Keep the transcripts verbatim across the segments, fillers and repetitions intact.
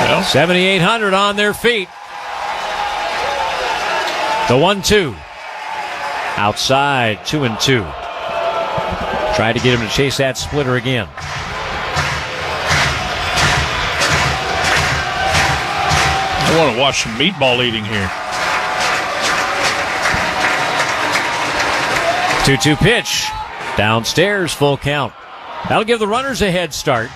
Well. seventy-eight hundred on their feet. The one two. Outside, two and two. Try to get him to chase that splitter again. I want to watch some meatball eating here. two two pitch. Downstairs, full count. That'll give the runners a head start.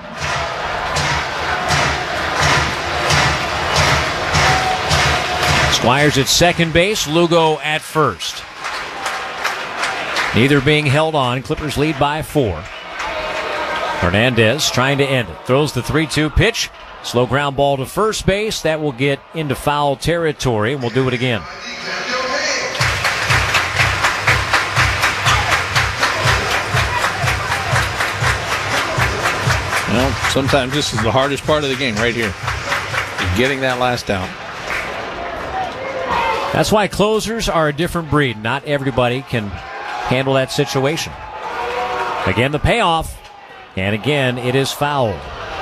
Squires at second base, Lugo at first. Neither being held on. Clippers lead by four. Hernandez trying to end it. Throws the three two pitch. Slow ground ball to first base. That will get into foul territory, and we'll do it again. Well, sometimes this is the hardest part of the game right here. Getting that last out. That's why closers are a different breed. Not everybody can handle that situation. Again, the payoff. And again, it is fouled.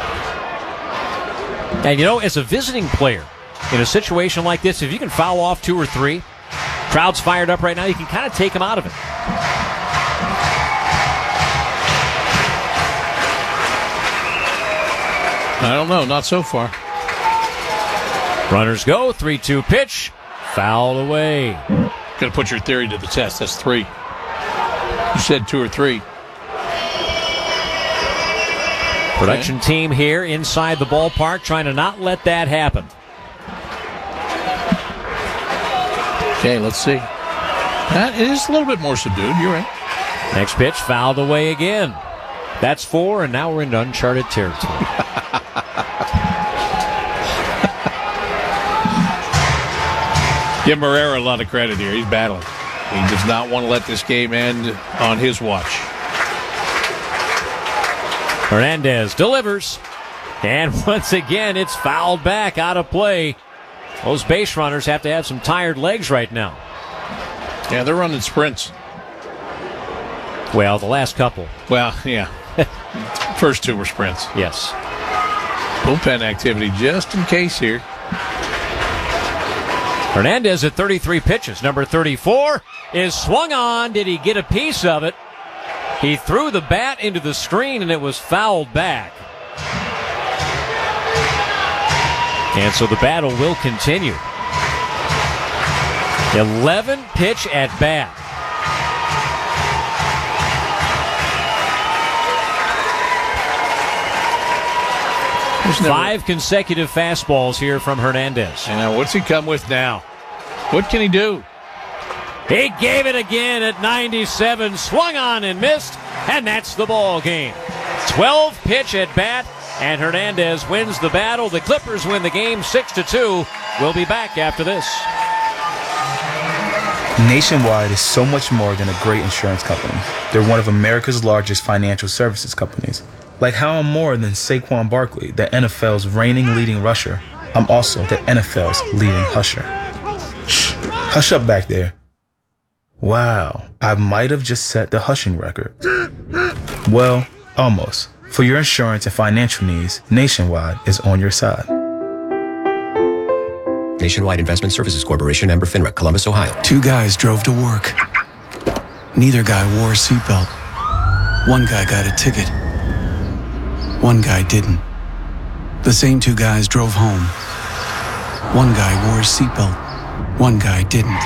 And, you know, as a visiting player, in a situation like this, if you can foul off two or three, crowd's fired up right now, you can kind of take them out of it. I don't know, not so far. Runners go, three two pitch, fouled away. Got to put your theory to the test. That's three. You said two or three. Production okay. team here inside the ballpark trying to not let that happen. Okay, let's see. That is a little bit more subdued. You're right. Next pitch, fouled away again. That's four, and now we're into uncharted territory. Give Marrero a lot of credit here. He's battling. He does not want to let this game end on his watch. Hernandez delivers. And once again, it's fouled back out of play. Those base runners have to have some tired legs right now. Yeah, they're running sprints. Well, the last couple. Well, yeah. First two were sprints. Yes. Bullpen activity just in case here. Hernandez at thirty-three pitches. Number thirty-four is swung on. Did he get a piece of it? He threw the bat into the screen and it was fouled back. And so the battle will continue. eleven pitch at bat. Five consecutive fastballs here from Hernandez. And now what's he come with now? What can he do? He gave it again at ninety-seven, swung on and missed, and that's the ball game. twelve pitch at bat, and Hernandez wins the battle. The Clippers win the game six to two. We'll be back after this. Nationwide is so much more than a great insurance company. They're one of America's largest financial services companies. Like how I'm more than Saquon Barkley, the N F L's reigning leading rusher, I'm also the N F L's leading husher. Shh, hush up back there. Wow, I might have just set the hushing record. Well, almost. For your insurance and financial needs, Nationwide is on your side. Nationwide Investment Services Corporation, Member FINRA, Columbus, Ohio. Two guys drove to work. Neither guy wore a seatbelt. One guy got a ticket. One guy didn't. The same two guys drove home. One guy wore a seatbelt. One guy didn't.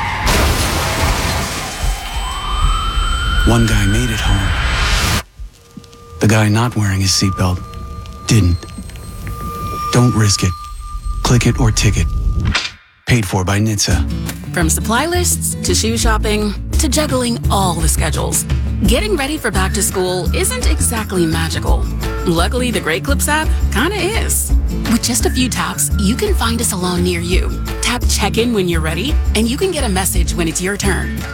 One guy made it home. The guy not wearing his seatbelt didn't. Don't risk it. Click it or ticket. Paid for by N H T S A. From supply lists to shoe shopping to juggling all the schedules, getting ready for back to school isn't exactly magical. Luckily, the Great Clips app kinda is. With just a few taps, you can find a salon near you. Tap check-in when you're ready, and you can get a message when it's your turn.